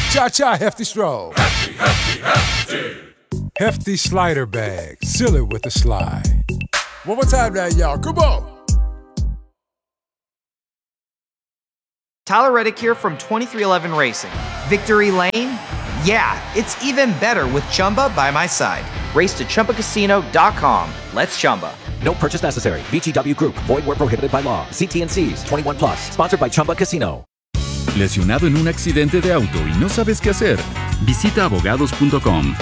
Cha-cha, Hefty Stroll. Hefty, hefty, hefty. Hefty Slider Bag. Seal it with a slide. One more time now, y'all. Come on. Tyler Reddick here from 23XI Racing. Victory Lane? Yeah, it's even better with Chumba by my side. Race to ChumbaCasino.com. Let's Chumba. No purchase necessary. VGW Group. Void where prohibited by law. See T&Cs. 21 plus. Sponsored by Chumba Casino. ¿Lesionado en un accidente de auto y no sabes qué hacer? Visita abogados.com.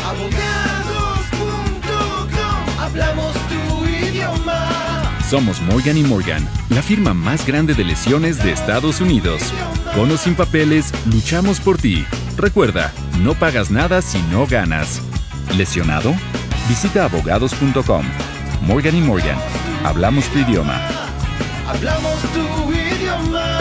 Hablamos tu idioma. Somos Morgan & Morgan, la firma más grande de lesiones de Estados Unidos. Con o sin papeles, luchamos por ti. Recuerda, no pagas nada si no ganas. ¿Lesionado? Visita abogados.com. Morgan & Morgan. Hablamos tu idioma. Hablamos tu idioma.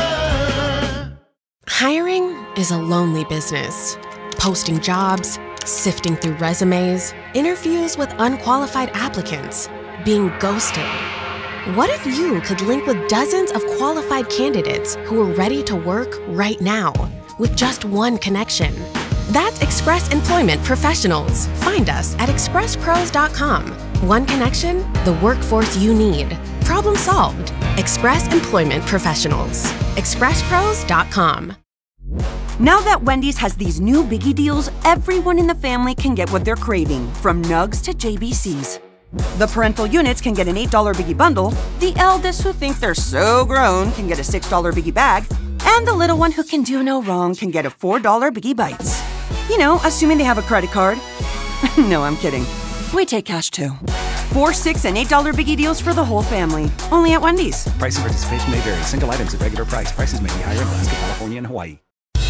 Hiring is a lonely business. Posting jobs, sifting through resumes, interviews with unqualified applicants, being ghosted. What if you could link with dozens of qualified candidates who are ready to work right now with just one connection? That's Express Employment Professionals. Find us at expresspros.com. One connection, the workforce you need. Problem solved. Express Employment Professionals. expresspros.com. Now that Wendy's has these new biggie deals, everyone in the family can get what they're craving, from nugs to JBCs. The parental units can get an $8 biggie bundle, the eldest who think they're so grown can get a $6 biggie bag, and the little one who can do no wrong can get a $4 biggie bites. You know, assuming they have a credit card. No, I'm kidding. We take cash too. 4, 6, and $8 biggie deals for the whole family. Only at Wendy's. Price and participation may vary. Single items at regular price. Prices may be higher in Alaska, California, and Hawaii.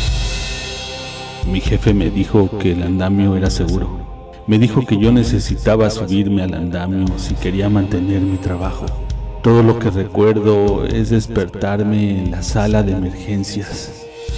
Mi jefe me dijo que el andamio era seguro. Me dijo que yo necesitaba subirme al andamio si quería mantener mi trabajo. Todo lo que recuerdo es despertarme en la sala de emergencias.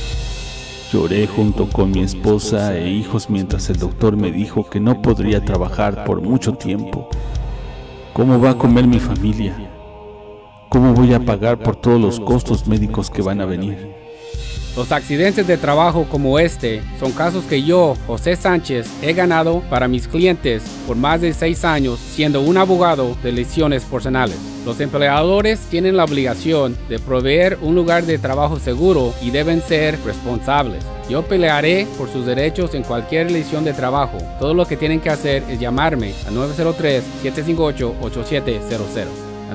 Lloré junto con mi esposa e hijos mientras el doctor me dijo que no podría trabajar por mucho tiempo. ¿Cómo va a comer mi familia? ¿Cómo voy a pagar por todos los costos médicos que van a venir? Los accidentes de trabajo como este son casos que yo, José Sánchez, he ganado para mis clientes por más de 6 años siendo un abogado de lesiones personales. Los empleadores tienen la obligación de proveer un lugar de trabajo seguro y deben ser responsables. Yo pelearé por sus derechos en cualquier lesión de trabajo. Todo lo que tienen que hacer es llamarme al 903-758-8700. Al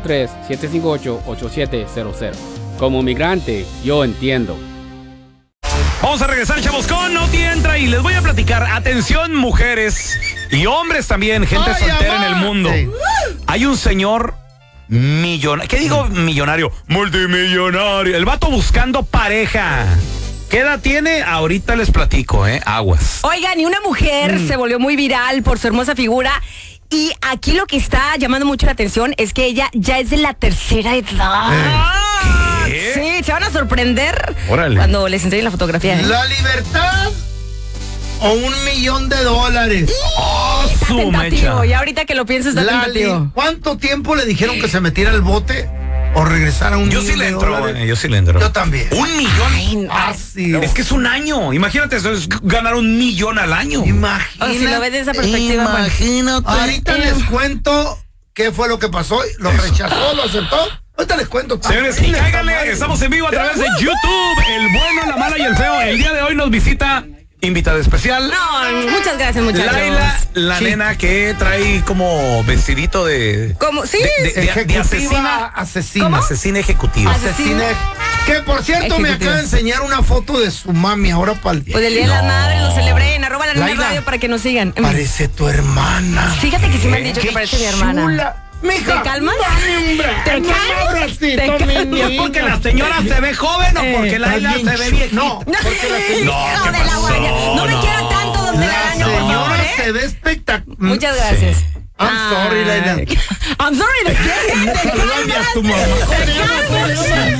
903-758-8700. Como migrante, yo entiendo. Vamos a regresar, chavos, con Noti Entra y les voy a platicar. Atención, mujeres y hombres también, gente soltera en el mundo. Hay un señor millonario. ¿Qué digo millonario? Multimillonario. El vato buscando pareja. ¿Qué edad tiene? Ahorita les platico, aguas. Oigan, y una mujer se volvió muy viral por su hermosa figura. Y aquí lo que está llamando mucho la atención es que ella ya es de la tercera edad. ¿Qué? Sí, se van a sorprender. Órale. Cuando les enseñen la fotografía. ¿La libertad o $1 millón? ¡Oh, su tentativo. mecha! Y ahorita que lo pienso está tentativo. ¿Cuánto tiempo le dijeron que se metiera al bote o regresara $1 millón? Yo sí le entro, yo sí le entro. Yo también. ¿1 millón? Fácil. Es que es un año. Imagínate, eso es ganar $1 millón al año. Imagínate. Si lo ves de esa perspectiva, imagínate. Ahorita les cuento qué fue lo que pasó. ¿Lo rechazó? ¿Lo aceptó? Ahorita les cuento. Señores, y cáiganle, estamos en vivo a través de YouTube. El bueno, la mala y el feo. El día de hoy nos visita invitada especial. No, muchas gracias, muchachos. Laila, la nena que trae como vestidito de... ¿Cómo? Sí. De asesina. ¿Cómo? Asesina ejecutiva. Asesina. Que por cierto me acaba de enseñar una foto de su mami ahora para el día. Pues el Día de la Madre lo celebré en @la radio para que nos sigan. Parece tu hermana. Fíjate que sí me han dicho que parece mi hermana. Chula. Mija, ¿te calmas? ¿Te calmas? ¿Porque la señora se ve joven o porque Laila se ve viejita? No, porque la señora... No, de la guardia. No me quiera tanto donde la araña, por favor. La señora se ve espectacular. Muchas gracias. I'm sorry, Laila. I'm sorry, ¿de qué? Saludame a tu mamá.